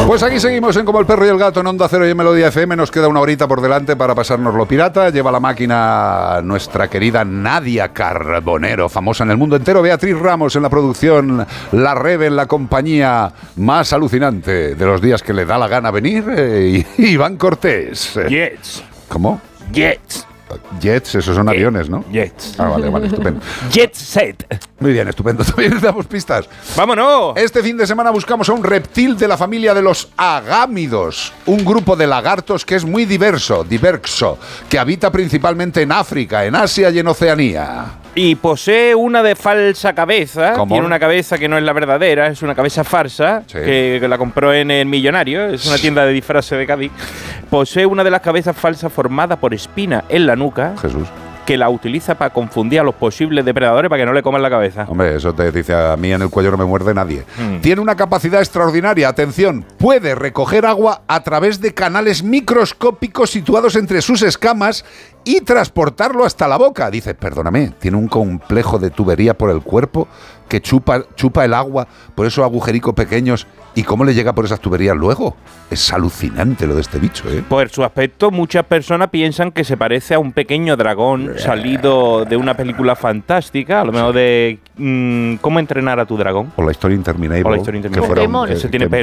Pues aquí seguimos en Como el Perro y el Gato en Onda Cero y en Melodía FM. Nos queda una horita por delante para pasárnoslo pirata. Lleva la máquina nuestra querida Nadia Carbonero, famosa en el mundo entero. Beatriz Ramos en la producción. La Rebe en la compañía más alucinante de los días que le da la gana venir. Y Iván Cortés. Jets. ¿Cómo? Jets. Jets, esos son aviones, ¿no? Jets. Ah, vale, estupendo. Jet set. Muy bien, estupendo. También damos pistas. ¡Vámonos! Este fin de semana buscamos a un reptil de la familia de los agámidos, un grupo de lagartos que es muy diverso, que habita principalmente en África, en Asia y en Oceanía. Y posee una de falsa cabeza. ¿Cómo? Tiene una cabeza que no es la verdadera, es una cabeza farsa, Sí. que la compró en El Millonario, es una tienda de disfraces de Cádiz. Posee una de las cabezas falsas formada por espina en la nuca, Jesús. que la utiliza para confundir a los posibles depredadores para que no le coman la cabeza. Hombre, eso te dice a mí en el cuello no me muerde nadie. Tiene una capacidad extraordinaria, atención, puede recoger agua a través de canales microscópicos situados entre sus escamas y transportarlo hasta la boca. Dice, perdóname, tiene un complejo de tubería por el cuerpo que chupa el agua por esos agujericos pequeños. ¿Y cómo le llega por esas tuberías luego? Es alucinante lo de este bicho, ¿eh? Por su aspecto, muchas personas piensan que se parece a un pequeño dragón salido de una película fantástica, a lo mejor de ¿Cómo entrenar a tu dragón? O la historia interminable. O la historia interminable. Que fuera Pokémon. Ese tiene pelo.